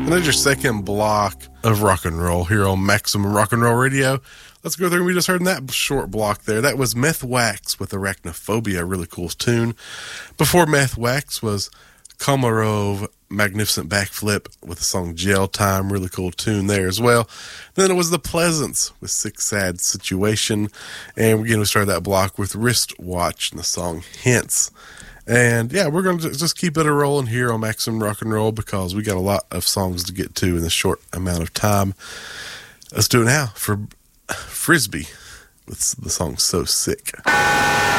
And there's your second block of rock and roll here on Maximum Rock and Roll Radio. Let's go through. We just heard in that short block there. That was Meth Wax with Arachnophobia, a really cool tune. Before Meth Wax was Komarov, Magnificent Backflip with the song Jail Time, really cool tune there as well. Then it was The Pleasants with Sick Sad Situation. And again, we started that block with Wristwatch and the song Hints. And yeah, we're going to just keep it a rolling here on Maximum Rock and Roll because we got a lot of songs to get to in a short amount of time. Let's do it now for Frisbee with the song So Sick.